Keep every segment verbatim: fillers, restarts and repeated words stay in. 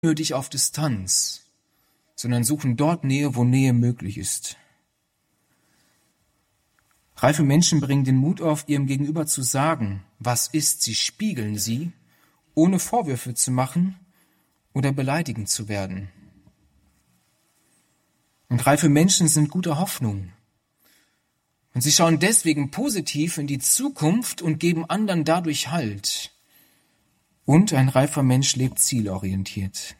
unnötig auf Distanz, sondern suchen dort Nähe, wo Nähe möglich ist. Reife Menschen bringen den Mut auf, ihrem Gegenüber zu sagen, was ist. Sie spiegeln sie, ohne Vorwürfe zu machen oder beleidigend zu werden. Und reife Menschen sind guter Hoffnung. Und sie schauen deswegen positiv in die Zukunft und geben anderen dadurch Halt. Und ein reifer Mensch lebt zielorientiert.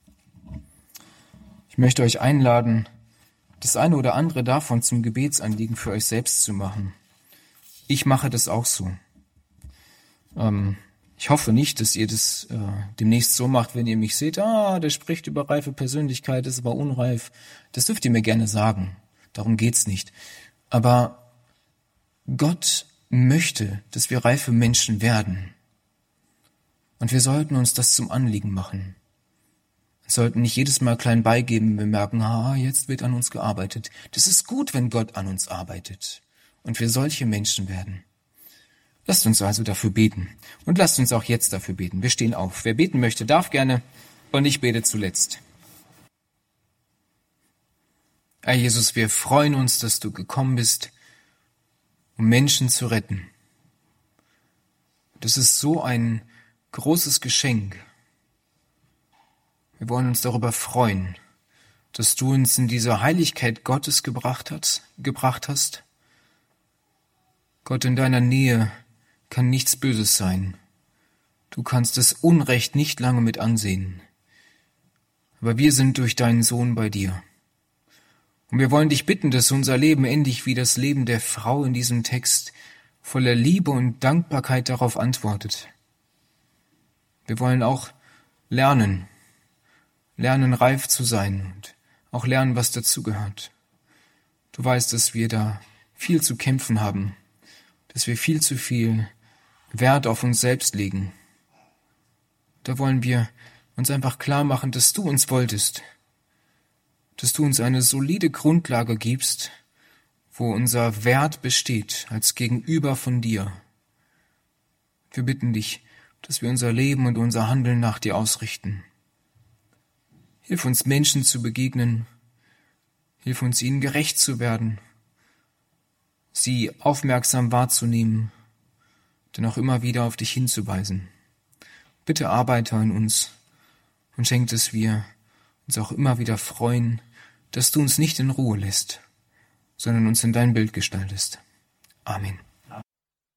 Ich möchte euch einladen, das eine oder andere davon zum Gebetsanliegen für euch selbst zu machen. Ich mache das auch so. Ähm, ich hoffe nicht, dass ihr das äh, demnächst so macht, wenn ihr mich seht, ah, der spricht über reife Persönlichkeit, ist aber unreif. Das dürft ihr mir gerne sagen. Darum geht's nicht. Aber Gott möchte, dass wir reife Menschen werden. Und wir sollten uns das zum Anliegen machen. Wir sollten nicht jedes Mal klein beigeben, wenn wir merken, ah, jetzt wird an uns gearbeitet. Das ist gut, wenn Gott an uns arbeitet und wir solche Menschen werden. Lasst uns also dafür beten und lasst uns auch jetzt dafür beten. Wir stehen auf. Wer beten möchte, darf gerne und ich bete zuletzt. Herr Jesus, wir freuen uns, dass du gekommen bist, um Menschen zu retten. Das ist so ein großes Geschenk. Wir wollen uns darüber freuen, dass du uns in diese Heiligkeit Gottes gebracht hast, gebracht hast. Gott, in deiner Nähe kann nichts Böses sein. Du kannst das Unrecht nicht lange mit ansehen. Aber wir sind durch deinen Sohn bei dir. Und wir wollen dich bitten, dass unser Leben ähnlich wie das Leben der Frau in diesem Text voller Liebe und Dankbarkeit darauf antwortet. Wir wollen auch lernen, lernen reif zu sein und auch lernen, was dazugehört. Du weißt, dass wir da viel zu kämpfen haben, dass wir viel zu viel Wert auf uns selbst legen. Da wollen wir uns einfach klar machen, dass du uns wolltest, dass du uns eine solide Grundlage gibst, wo unser Wert besteht als Gegenüber von dir. Wir bitten dich, dass wir unser Leben und unser Handeln nach dir ausrichten. Hilf uns, Menschen zu begegnen. Hilf uns, ihnen gerecht zu werden, sie aufmerksam wahrzunehmen, dann auch immer wieder auf dich hinzuweisen. Bitte arbeite an uns und schenk, dass wir uns auch immer wieder freuen, dass du uns nicht in Ruhe lässt, sondern uns in dein Bild gestaltest. Amen.